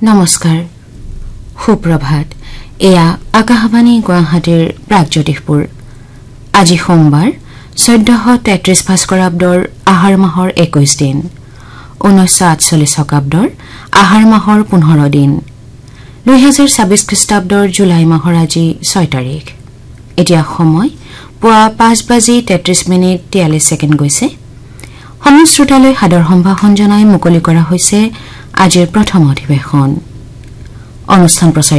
নমস্কাৰ সুপ্ৰভাত এয়া আকাশবাণী গুৱাহাটীৰ প্ৰাগজ্যোতিষপুৰ আজি সোমবাৰ ১৪৩৩ ভাস্কৰাব্দৰ আহাৰ মাহৰ ২১ দিন ১৯৪৮ শকাব্দৰ আহাৰ মাহৰ ১৫ দিন ২০২৬ খ্ৰীষ্টাব্দৰ জুলাই মাহৰ আজি ৬ তাৰিখ এতিয়া সময় পুৱা ৫:৩৩:৪৩ গৈছে সমস্ত শ্ৰোতালৈ সাদৰ সম্ভাষণ জনাই মুকলি কৰা হৈছে আজিৰ প্ৰথম অধিৱেশন অনুষ্ঠান প্ৰচাৰিত